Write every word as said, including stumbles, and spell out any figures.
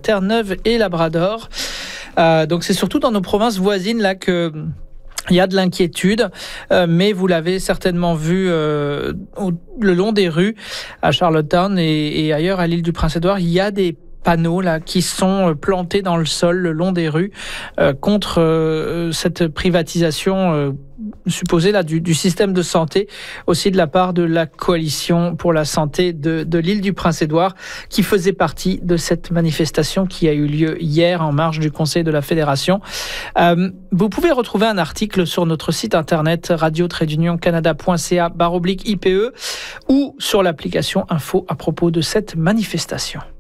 Terre-Neuve et Labrador. Euh, donc c'est surtout dans nos provinces voisines là que il y a de l'inquiétude, euh, mais vous l'avez certainement vu euh, au, le long des rues à Charlottetown et, et ailleurs à l'île du Prince-Édouard, il y a des panneaux là qui sont plantés dans le sol le long des rues euh, contre euh, cette privatisation euh, supposée là du, du système de santé, aussi de la part de la coalition pour la santé de, de l'île du Prince-Édouard, qui faisait partie de cette manifestation qui a eu lieu hier en marge du Conseil de la Fédération. Euh, vous pouvez retrouver un article sur notre site internet radio tiret union canada point c a barre oblique I P E ou sur l'application Info à propos de cette manifestation.